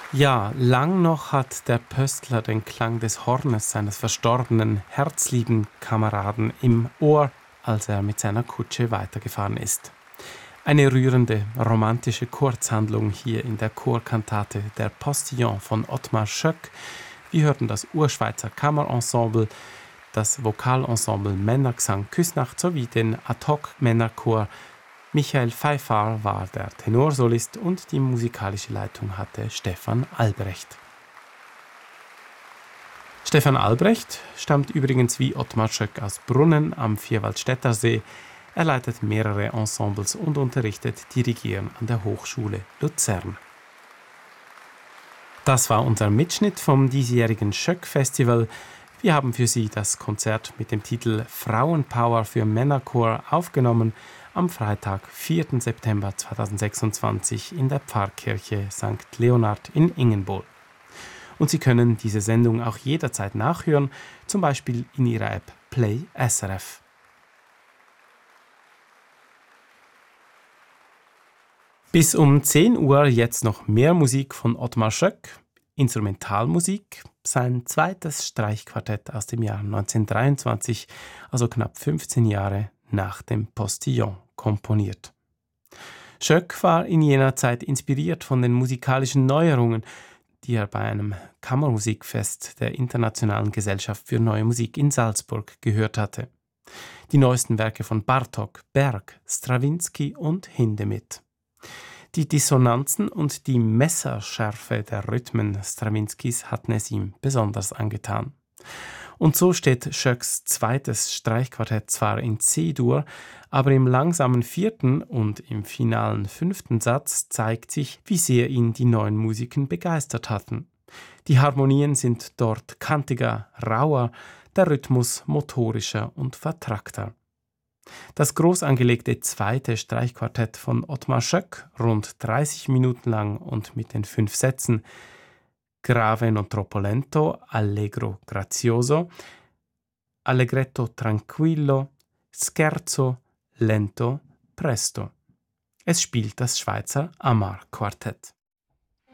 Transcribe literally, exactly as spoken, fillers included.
Ja, lang noch hat der Pöstler den Klang des Hornes seines verstorbenen, herzlieben Kameraden im Ohr, als er mit seiner Kutsche weitergefahren ist. Eine rührende, romantische Kurzhandlung hier in der Chorkantate Der Postillon von Ottmar Schöck. Wir hörten das Urschweizer Kammerensemble, das Vokalensemble Männergesang Küsnacht sowie den Ad-hoc-Männerchor. Michael Pfeiffer war der Tenorsolist und die musikalische Leitung hatte Stefan Albrecht. Stefan Albrecht stammt übrigens wie Ottmar Schöck aus Brunnen am Vierwaldstätter See. Er leitet mehrere Ensembles und unterrichtet Dirigieren an der Hochschule Luzern. Das war unser Mitschnitt vom diesjährigen Schöck-Festival. Wir haben für Sie das Konzert mit dem Titel Frauenpower für Männerchor aufgenommen am Freitag, vierten September zweitausendsechsundzwanzig in der Pfarrkirche Sankt Leonhard in Ingenbohl. Und Sie können diese Sendung auch jederzeit nachhören, zum Beispiel in Ihrer App Play S R F. Bis um zehn Uhr jetzt noch mehr Musik von Ottmar Schöck, Instrumentalmusik, sein zweites Streichquartett aus dem Jahr neunzehnhundertdreiundzwanzig, also knapp fünfzehn Jahre nach dem Postillon, komponiert. Schöck war in jener Zeit inspiriert von den musikalischen Neuerungen, die er bei einem Kammermusikfest der Internationalen Gesellschaft für Neue Musik in Salzburg gehört hatte. Die neuesten Werke von Bartók, Berg, Strawinsky und Hindemith. Die Dissonanzen und die Messerschärfe der Rhythmen Strawinskys hatten es ihm besonders angetan. Und so steht Schöcks zweites Streichquartett zwar in C-Dur, aber im langsamen vierten und im finalen fünften Satz zeigt sich, wie sehr ihn die neuen Musiken begeistert hatten. Die Harmonien sind dort kantiger, rauer, der Rhythmus motorischer und vertrackter. Das groß angelegte zweite Streichquartett von Ottmar Schöck, rund dreißig Minuten lang und mit den fünf Sätzen Grave non troppo lento, allegro grazioso, allegretto tranquillo, scherzo, lento, presto. Es spielt das Schweizer Amar-Quartett.